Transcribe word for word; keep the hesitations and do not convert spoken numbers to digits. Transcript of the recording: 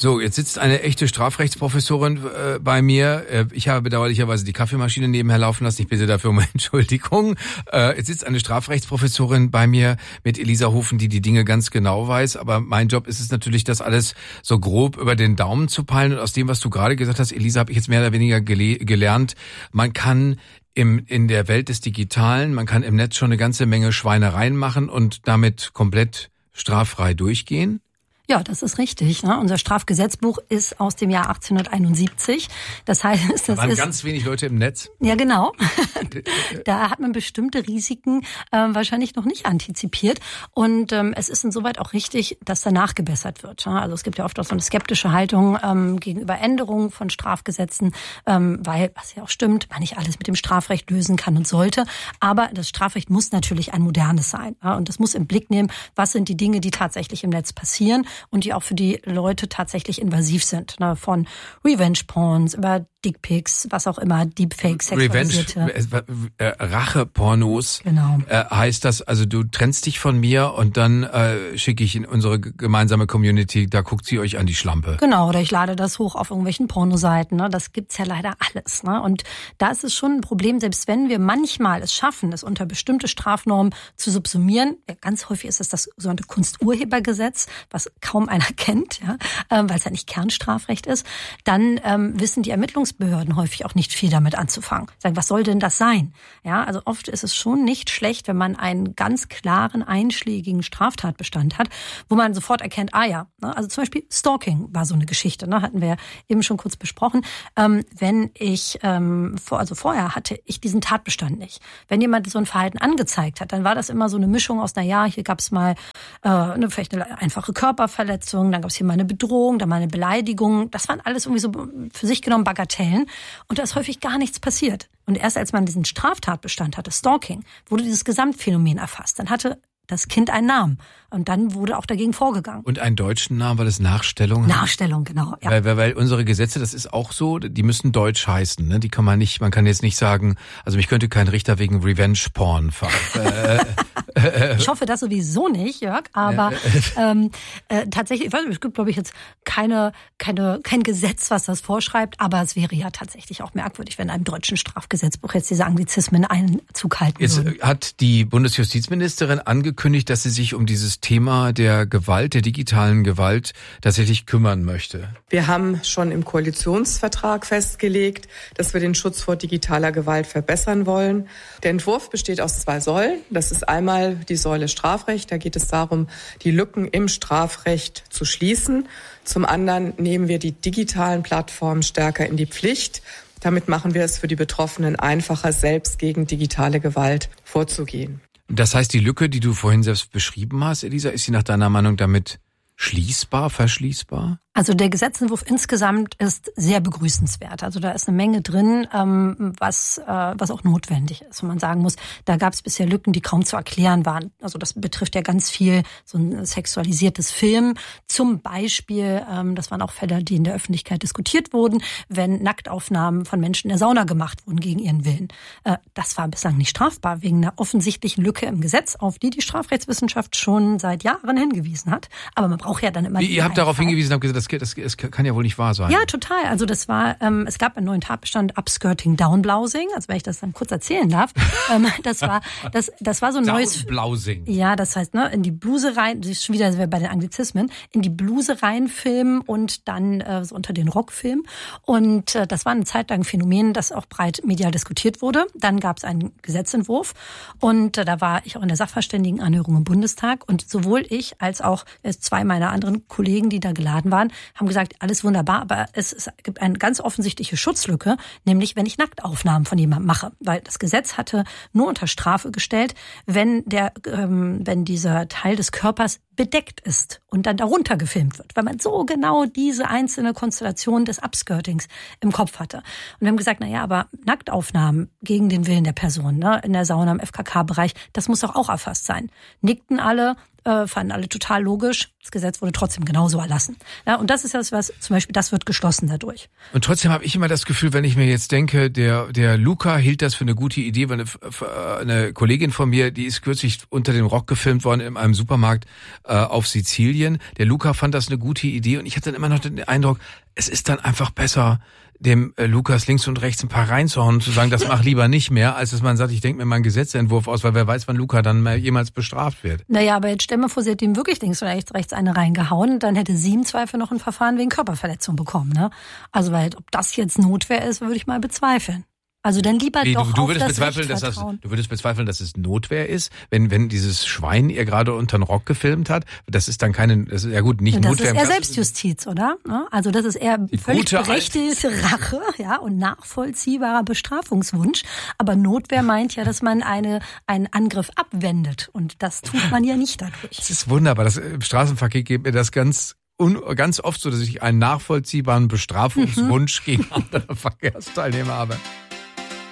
So, jetzt sitzt eine echte Strafrechtsprofessorin äh, bei mir. Äh, ich habe bedauerlicherweise die Kaffeemaschine nebenher laufen lassen. Ich bitte dafür um Entschuldigung. Äh, jetzt sitzt eine Strafrechtsprofessorin bei mir mit Elisa Hofen, die die Dinge ganz genau weiß. Aber mein Job ist es natürlich, das alles so grob über den Daumen zu peilen. Und aus dem, was du gerade gesagt hast, Elisa, habe ich jetzt mehr oder weniger gele- gelernt. Man kann im in der Welt des Digitalen, man kann im Netz schon eine ganze Menge Schweinereien machen und damit komplett straffrei durchgehen. Ja, das ist richtig. Ne? Unser Strafgesetzbuch ist aus dem Jahr achtzehnhunderteinundsiebzig. Das heißt, das da waren ist ganz wenig Leute im Netz. Ja, genau. Da hat man bestimmte Risiken äh, wahrscheinlich noch nicht antizipiert. Und ähm, es ist insoweit auch richtig, dass danach gebessert wird. Ja? Also es gibt ja oft auch so eine skeptische Haltung ähm, gegenüber Änderungen von Strafgesetzen, ähm, weil, was ja auch stimmt, man nicht alles mit dem Strafrecht lösen kann und sollte. Aber das Strafrecht muss natürlich ein modernes sein. Ja? Und das muss im Blick nehmen, was sind die Dinge, die tatsächlich im Netz passieren und die auch für die Leute tatsächlich invasiv sind. Ne? Von Revenge-Porns über Dickpics, was auch immer, Deepfakes, sexualisierte. Revenge, äh, Rache-Pornos. Genau. Äh, heißt das, also du trennst dich von mir und dann äh, schicke ich in unsere gemeinsame Community, da guckt sie euch an die Schlampe. Genau, oder ich lade das hoch auf irgendwelchen Pornoseiten. Ne? Das gibt's ja leider alles. Ne? Und da ist es schon ein Problem, selbst wenn wir manchmal es schaffen, es unter bestimmte Strafnormen zu subsumieren. Ja, ganz häufig ist es das sogenannte Kunsturhebergesetz, was kaum einer kennt, ja, ähm, weil es ja nicht Kernstrafrecht ist. Dann ähm, wissen die Ermittlungsbehörden häufig auch nicht viel damit anzufangen. Sagen, was soll denn das sein? Ja, also oft ist es schon nicht schlecht, wenn man einen ganz klaren, einschlägigen Straftatbestand hat, wo man sofort erkennt, ah ja, ne, also zum Beispiel Stalking war so eine Geschichte, ne, hatten wir ja eben schon kurz besprochen. Ähm, wenn ich, ähm, vor, also vorher hatte ich diesen Tatbestand nicht. Wenn jemand so ein Verhalten angezeigt hat, dann war das immer so eine Mischung aus, na ja, hier gab es mal äh, eine, vielleicht eine einfache Körperverletzung, dann gab es hier mal eine Bedrohung, dann mal eine Beleidigung. Das waren alles irgendwie so für sich genommen Bagatellen. Und da ist häufig gar nichts passiert. Und erst als man diesen Straftatbestand hatte, Stalking, wurde dieses Gesamtphänomen erfasst. Dann hatte das Kind einen Namen. Und dann wurde auch dagegen vorgegangen. Und einen deutschen Namen, weil das Nachstellung? Nachstellung, genau. Ja. Weil, weil, weil unsere Gesetze, das ist auch so, die müssen deutsch heißen. Ne? Die kann man nicht, man kann jetzt nicht sagen, also mich könnte kein Richter wegen Revenge-Porn fahren. Ich hoffe das sowieso nicht, Jörg. Aber ähm, äh, tatsächlich, ich weiß nicht, es gibt, glaube ich, jetzt keine, keine, kein Gesetz, was das vorschreibt. Aber es wäre ja tatsächlich auch merkwürdig, wenn einem deutschen Strafgesetzbuch jetzt diese Anglizismen Einzug halten jetzt würden. Hat die Bundesjustizministerin angekündigt, dass sie sich um dieses Thema der Gewalt, der digitalen Gewalt tatsächlich kümmern möchte. Wir haben schon im Koalitionsvertrag festgelegt, dass wir den Schutz vor digitaler Gewalt verbessern wollen. Der Entwurf besteht aus zwei Säulen. Das ist einmal die Säule Strafrecht. Da geht es darum, die Lücken im Strafrecht zu schließen. Zum anderen nehmen wir die digitalen Plattformen stärker in die Pflicht. Damit machen wir es für die Betroffenen einfacher, selbst gegen digitale Gewalt vorzugehen. Das heißt, die Lücke, die du vorhin selbst beschrieben hast, Elisa, ist sie nach deiner Meinung damit schließbar, verschließbar? Also der Gesetzentwurf insgesamt ist sehr begrüßenswert. Also da ist eine Menge drin, ähm, was äh, was auch notwendig ist. Und man sagen muss, da gab es bisher Lücken, die kaum zu erklären waren. Also das betrifft ja ganz viel so ein sexualisiertes Film. Zum Beispiel, ähm, das waren auch Fälle, die in der Öffentlichkeit diskutiert wurden, wenn Nacktaufnahmen von Menschen in der Sauna gemacht wurden gegen ihren Willen. Äh, das war bislang nicht strafbar, wegen einer offensichtlichen Lücke im Gesetz, auf die die Strafrechtswissenschaft schon seit Jahren hingewiesen hat. Aber man braucht ja dann immer... Ihr habt darauf hingewiesen, habt gesagt, Das, das kann ja wohl nicht wahr sein. Ja, total. Also das war, ähm, es gab einen neuen Tatbestand Upskirting Downblousing, also wenn ich das dann kurz erzählen darf. ähm, das war, das, das war so ein neues. Downblousing. Ja, das heißt, ne, in die Bluse rein, das ist schon wieder bei den Anglizismen, in die Bluse reinfilmen und dann äh, so unter den Rock filmen. Und äh, das war eine Zeit lang ein Phänomen, das auch breit medial diskutiert wurde. Dann gab es einen Gesetzentwurf und äh, da war ich auch in der Sachverständigenanhörung im Bundestag und sowohl ich als auch äh, zwei meiner anderen Kollegen, die da geladen waren, haben gesagt, alles wunderbar, aber es, es gibt eine ganz offensichtliche Schutzlücke, nämlich wenn ich Nacktaufnahmen von jemandem mache. Weil das Gesetz hatte nur unter Strafe gestellt, wenn der, ähm, wenn dieser Teil des Körpers bedeckt ist und dann darunter gefilmt wird, weil man so genau diese einzelne Konstellation des Upskirtings im Kopf hatte. Und wir haben gesagt, na ja, aber Nacktaufnahmen gegen den Willen der Person, ne, in der Sauna, im F K K-Bereich, das muss doch auch erfasst sein. Nickten alle, äh, fanden alle total logisch. Das Gesetz wurde trotzdem genauso erlassen. Ja, und das ist das, was zum Beispiel, das wird geschlossen dadurch. Und trotzdem habe ich immer das Gefühl, wenn ich mir jetzt denke, der der Luca hielt das für eine gute Idee, weil eine, eine Kollegin von mir, die ist kürzlich unter dem Rock gefilmt worden in einem Supermarkt äh, auf Sizilien. Der Luca fand das eine gute Idee und ich hatte dann immer noch den Eindruck, es ist dann einfach besser, dem äh, Lukas links und rechts ein paar reinzuhauen und zu sagen, das mach lieber nicht mehr, als dass man sagt, ich denke mir mal einen Gesetzentwurf aus, weil wer weiß, wann Luca dann mal jemals bestraft wird. Naja, aber jetzt stell mal vor, sie hätte ihm wirklich links und rechts, rechts eine reingehauen, dann hätte sie im Zweifel noch ein Verfahren wegen Körperverletzung bekommen. Ne? Also weil ob das jetzt Notwehr ist, würde ich mal bezweifeln. Also dann lieber nee, doch du, du auf würdest das bezweifeln, Recht dass das, vertrauen. du würdest bezweifeln, dass es Notwehr ist, wenn wenn dieses Schwein ihr gerade unter den Rock gefilmt hat. Das ist dann keine, das ist ja gut, nicht das Notwehr. Das ist eher Selbstjustiz, oder? Also das ist eher Die völlig gute berechtigte Rache, ja, und nachvollziehbarer Bestrafungswunsch. Aber Notwehr meint ja, dass man eine einen Angriff abwendet und das tut man ja nicht dadurch. Das ist wunderbar. Das, im Straßenverkehr geht mir das ganz Un, ganz oft so, dass ich einen nachvollziehbaren Bestrafungswunsch mhm. gegen andere Verkehrsteilnehmer habe.